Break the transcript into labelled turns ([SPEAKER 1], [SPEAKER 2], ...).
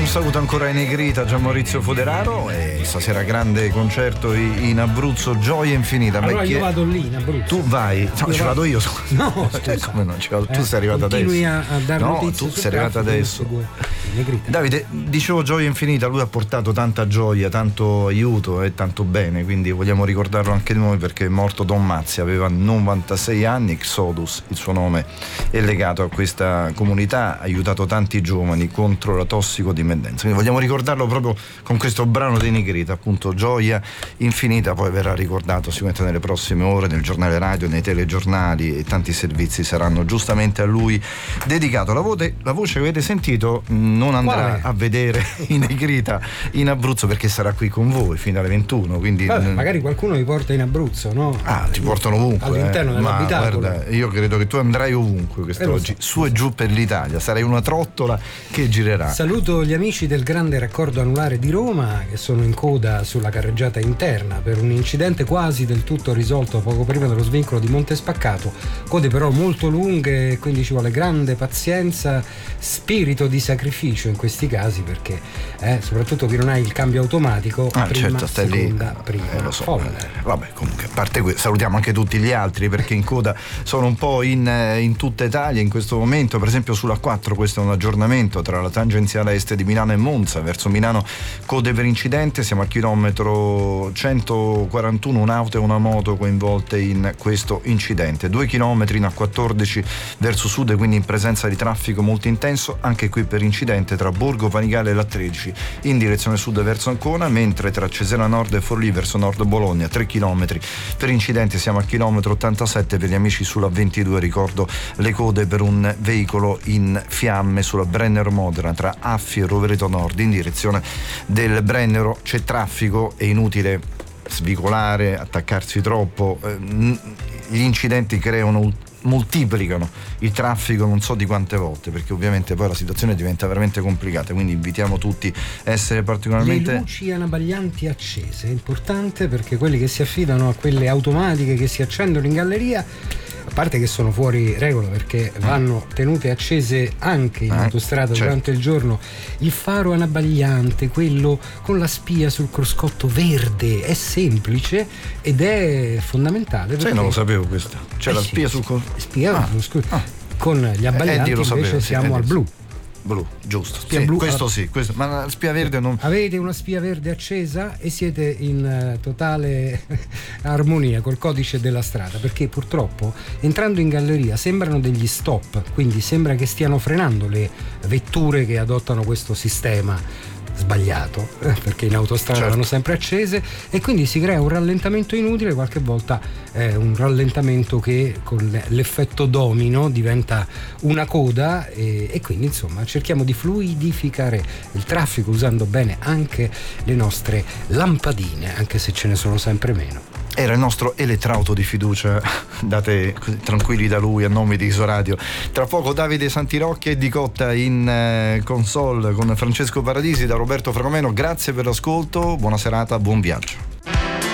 [SPEAKER 1] saluto ancora ai Negrita, Gian Maurizio Foderaro, e stasera grande concerto in Abruzzo, Gioia Infinita.
[SPEAKER 2] Allora io vado lì in Abruzzo.
[SPEAKER 1] Tu vai? No, ci vado io.
[SPEAKER 2] No, scusa.
[SPEAKER 1] Come no? Tu sei arrivato adesso.
[SPEAKER 2] Continui a dare
[SPEAKER 1] no,
[SPEAKER 2] notizie.
[SPEAKER 1] tu sei arrivato adesso.
[SPEAKER 2] Negrita.
[SPEAKER 1] Davide, dicevo Gioia Infinita, lui ha portato tanta gioia, tanto aiuto e tanto bene, quindi vogliamo ricordarlo anche noi, perché è morto Don Mazzi, aveva 96 anni, Exodus, il suo nome è legato a questa comunità, ha aiutato tanti giovani contro la tossicodipendenza, quindi vogliamo ricordarlo proprio con questo brano dei Negrita, appunto Gioia Infinita. Poi verrà ricordato sicuramente nelle prossime ore nel giornale radio, nei telegiornali, e tanti servizi saranno giustamente a lui dedicato. La voce che avete sentito non andrà a vedere i Negrita in Abruzzo, perché sarà qui con voi fino alle 21, quindi
[SPEAKER 2] magari qualcuno vi porta in Abruzzo, no?
[SPEAKER 1] Ti portano ovunque
[SPEAKER 2] all'interno dell'abitacolo.
[SPEAKER 1] Guarda, io credo che tu andrai ovunque quest'oggi, su e giù per l'Italia, sarai una trottola che girerà.
[SPEAKER 2] Saluto gli amici del grande raccordo anulare di Roma, che sono in coda sulla carreggiata interna per un incidente quasi del tutto risolto poco prima dello svincolo di Monte Spaccato, code però molto lunghe, quindi ci vuole grande pazienza, spirito di sacrificio in questi casi, perché soprattutto chi non ha il cambio automatico, prima,
[SPEAKER 1] certo, stai
[SPEAKER 2] seconda,
[SPEAKER 1] lì,
[SPEAKER 2] prima,
[SPEAKER 1] lo so,
[SPEAKER 2] folle.
[SPEAKER 1] Vabbè, comunque, a parte questo, salutiamo anche tutti gli altri, perché in coda sono un po' in tutta Italia in questo momento. Per esempio sulla 4, questo è un aggiornamento tra la tangenziale est di Milano e Monza, verso Milano code per incidente, siamo al chilometro 141, un'auto e una moto coinvolte in questo incidente, 2 chilometri in A14 verso sud, quindi in presenza di traffico molto intenso, anche qui per incidente tra Borgo Panigale e la 13 in direzione sud verso Ancona, mentre tra Cesena Nord e Forlì verso nord Bologna 3 chilometri per incidenti, siamo al chilometro 87. Per gli amici sulla 22 ricordo le code per un veicolo in fiamme sulla Brennero Modena tra Affi e Rovereto Nord in direzione del Brennero, c'è traffico, è inutile svicolare, attaccarsi troppo, gli incidenti moltiplicano il traffico non so di quante volte, perché ovviamente poi la situazione diventa veramente complicata, quindi invitiamo tutti a essere particolarmente...
[SPEAKER 2] Le luci anabaglianti accese, è importante, perché quelli che si affidano a quelle automatiche che si accendono in galleria, a parte che sono fuori regola perché vanno tenute accese anche in autostrada durante il giorno, il faro anabagliante, quello con la spia sul cruscotto verde, è semplice ed è fondamentale.
[SPEAKER 1] Sai, non lo sapevo questo. C'è la spia sul
[SPEAKER 2] con gli abbaglianti invece siamo al blu.
[SPEAKER 1] Blu, giusto.
[SPEAKER 2] Spia blu,
[SPEAKER 1] questo sì, questo, ma la spia verde non...
[SPEAKER 2] Avete una spia verde accesa e siete in totale armonia col codice della strada, perché purtroppo entrando in galleria sembrano degli stop, quindi sembra che stiano frenando le vetture che adottano questo sistema sbagliato, perché in autostrada vanno sempre accese, e quindi si crea un rallentamento inutile, qualche volta un rallentamento che con l'effetto domino diventa una coda, e quindi insomma cerchiamo di fluidificare il traffico usando bene anche le nostre lampadine, anche se ce ne sono sempre meno.
[SPEAKER 1] Era il nostro elettrauto di fiducia, date tranquilli da lui a nome di Isoradio. Tra poco Davide Santirocchi e Di Cotta in console con Francesco Paradisi. Da Roberto Fragomeno, grazie per l'ascolto, buona serata, buon viaggio.